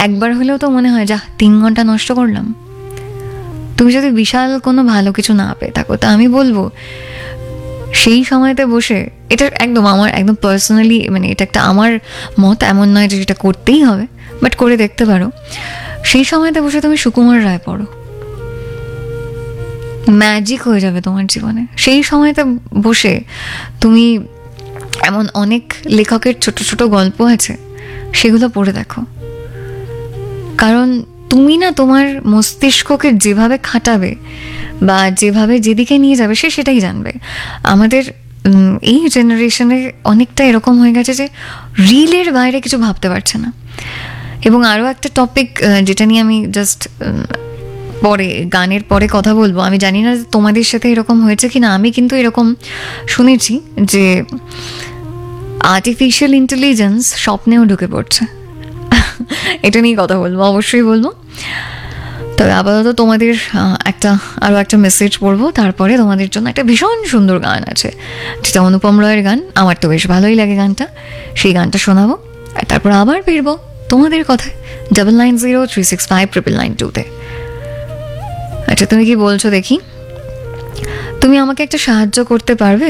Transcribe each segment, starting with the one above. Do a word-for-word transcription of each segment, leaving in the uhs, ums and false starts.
একবার হলেও তো মনে হয় যা তিন ঘন্টা নষ্ট করলাম। তুমি যদি বিশাল কোনো ভালো কিছু না পেয়ে থাকো, তা আমি বলবো সেই সময়তে বসে, এটা একদম আমার একদম পার্সোনালি, মানে এটা একটা আমার মত, এমন নয় যে সেটা করতেই হবে, বাট করে দেখতে পারো। সেই সময়তে বসে তুমি সুকুমার রায় পড়ো, ম্যাজিক হয়ে যাবে তোমার জীবনে। সেই সময়তে বসে তুমি এমন অনেক লেখকের ছোট ছোট গল্প আছে, সেগুলো পড়ে দেখো। কারণ তুমি না তোমার মস্তিষ্ককে যেভাবে খাটাবে বা যেভাবে যেদিকে নিয়ে যাবে, সে সেটাই জানবে। আমাদের এই জেনারেশনে অনেকটা এরকম হয়ে গেছে যে রিলের বাইরে কিছু ভাবতে পারছে না। এবং আরও একটা টপিক যেটা নিয়ে আমি জাস্ট পরে গানের পরে কথা বলবো, আমি জানি না তোমাদের সাথে এরকম হয়েছে কি না, আমি কিন্তু এরকম শুনেছি যে আর্টিফিশিয়াল ইন্টেলিজেন্স স্বপ্নেও ঢুকে পড়ছে। এটা নিয়ে কথা বলবো, অবশ্যই বলবো। তবে আপাতত তোমাদের একটা আরও একটা মেসেজ পড়বো, তারপরে তোমাদের জন্য একটা ভীষণ সুন্দর গান আছে, যেটা অনুপম রয়ের গান। আমার তো বেশ ভালোই লাগে গানটা, সেই গানটা শোনাবো। আর তারপর আবার ফিরবো তোমাদের কথায় double nine zero three six five triple nine টুতে। আচ্ছা, তুমি কি বলছো দেখি? তুমি আমাকে একটা সাহায্য করতে পারবে?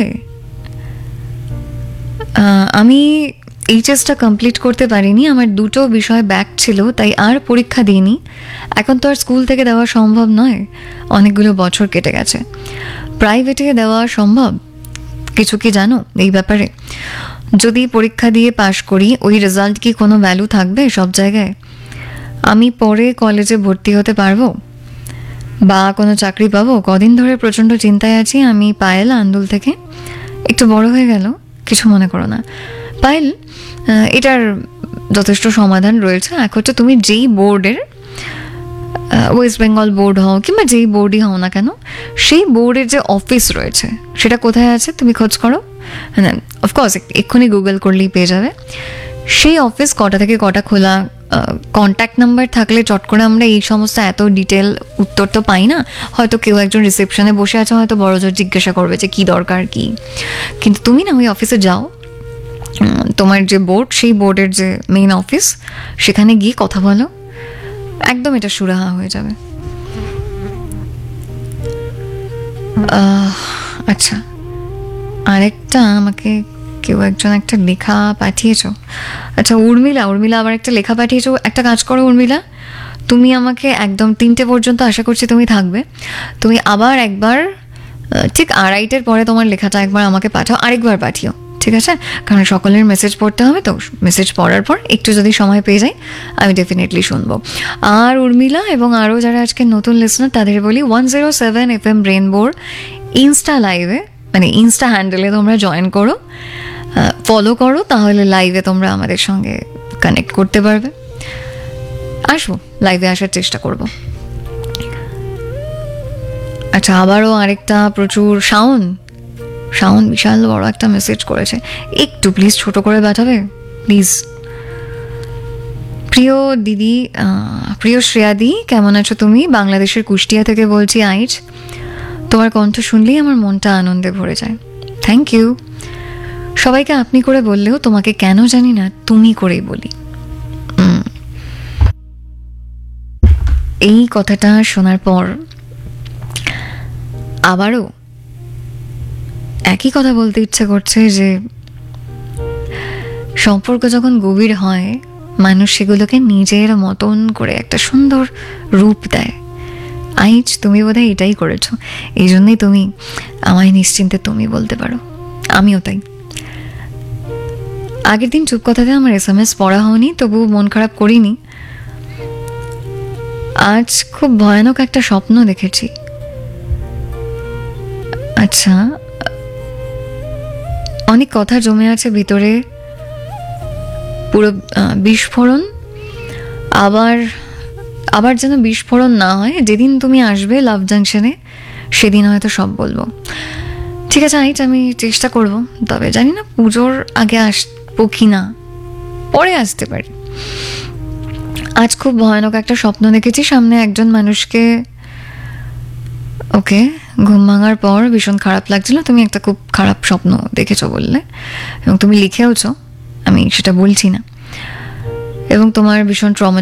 আমি এইচএসটা কমপ্লিট করতে পারিনি, আমার দুটো বিষয় ব্যাক ছিল, তাই আর পরীক্ষা দিইনি। এখন তো আর স্কুল থেকে দেওয়া সম্ভব নয়, অনেকগুলো বছর কেটে গেছে। প্রাইভেটে দেওয়া সম্ভব? কিছু কি জানো এই ব্যাপারে? যদি পরীক্ষা দিয়ে পাশ করি, ওই রেজাল্ট কি কোনো ভ্যালু থাকবে সব জায়গায়? আমি পরে কলেজে ভর্তি হতে পারবো বা কোনো চাকরি পাবো? কদিন ধরে প্রচণ্ড চিন্তায় আছি আমি। পায়েল, আন্দুল থেকে। একটু বড় হয়ে গেল, কিছু মনে করো না পায়েল, এটার যথেষ্ট সমাধান রয়েছে। এক হচ্ছে তুমি যেই বোর্ডের, ওয়েস্ট বেঙ্গল বোর্ড হও কিংবা যেই বোর্ডই হও না কেন, সেই বোর্ডের যে অফিস রয়েছে সেটা কোথায় আছে তুমি খোঁজ করো। হ্যাঁ, অফকোর্স এক্ষুনি গুগল করলেই পেয়ে যাবে। সেই অফিস কটা থেকে কটা খোলা, কন্ট্যাক্ট নাম্বার থাকলে চট করে আমরা এই সমস্ত এত ডিটেল উত্তর তো পাই না। হয়তো কেউ একজন রিসেপশনে বসে আছে, হয়তো বড় জোর জিজ্ঞাসা করবে যে কী দরকার কী। কিন্তু তুমি না ওই অফিসে যাও, তোমার যে বোর্ড, সেই বোর্ডের যে মেইন অফিস, সেখানে গিয়ে কথা বলো, একদম এটা সুরাহা হয়ে যাবে। আচ্ছা, আরেকটা আমাকে কেউ একজন একটা লেখা পাঠিয়েছো। আচ্ছা, উর্মিলা উর্মিলা আবার একটা লেখা পাঠিয়েছো। একটা কাজ করো উর্মিলা, তুমি আমাকে একদম তিনটে পর্যন্ত আশা করছি তুমি থাকবে, তুমি আবার একবার ঠিক আড়াইটের পরে তোমার লেখাটা একবার আমাকে পাঠাও, আরেকবার পাঠিও, ঠিক আছে? কারণ সকলের মেসেজ পড়তে হবে, তো মেসেজ পড়ার পর একটু যদি সময় পেয়ে যাই আমি ডেফিনেটলি শুনবো। আর উর্মিলা এবং আরও যারা আজকে নতুন লিসনার, তাদের বলি one zero seven F M রেইনবোর Insta লাইভে, মানে ইনস্টা হ্যান্ডেলে তোমরা জয়েন করো, ফলো করো, তাহলে লাইভে তোমরা আমাদের সঙ্গে কানেক্ট করতে পারবে। আসবো, লাইভে আসার চেষ্টা করব। আচ্ছা, আবারও আরেকটা প্রচুর শাওন শাওন বিশাল বড় একটা মেসেজ করেছে, একটু প্লিজ ছোট করে পাঠাবে প্লিজ। প্রিয় দিদি, প্রিয় শ্রেয়াদি, কেমন আছো তুমি? বাংলাদেশের কুষ্টিয়া থেকে বলছি আইজ। তোমার কণ্ঠ শুনলেই আমার মনটা আনন্দে ভরে যায়। Thank you. সবাইকে আপনি করে বললেও তোমাকে কেন জানি না তুমি করেই বলি। এই কথাটা শোনার পর আবারও একই কথা বলতে ইচ্ছে করছে যে সম্পর্ক যখন গভীর হয়, মানুষ সেগুলোকে নিজের মতন করে একটা সুন্দর রূপ দেয়। আইজ তুমি বোধহয় এটাই করেছো, এই জন্যই তুমি আমায় নিশ্চিন্তে তুমি বলতে পারো, আমিও তাই। আগের দিন চুপ কথাতে আমার এস এম এস পড়া হয়নি, তবু মন খারাপ করিনি। আজ খুব ভয়ানক একটা স্বপ্ন দেখেছি। আচ্ছা, অনেক কথা জমে আছে ভিতরে, পুরো বিস্ফোরণ, আবার আবার যেন বিস্ফোরণ না হয়। যেদিন তুমি আসবে লাভ জাংশনে, সেদিন হয়তো সব বলবো, ঠিক আছে? আইজ আমি চেষ্টা করব, তবে জানি না পুজোর আগে আসবো কি না, পরে আসতে পারি। আজ খুব ভয়ানক একটা স্বপ্ন দেখেছি, সামনে একজন মানুষকে, ওকে, ঘুম ভাঙার পর ভীষণ খারাপ লাগছিল। তুমি একটা খুব খারাপ স্বপ্ন দেখেছো বললে, এবং তুমি লিখেওছো, আমি সেটা বলছি না, এবং তোমার ভীষণ ট্রমা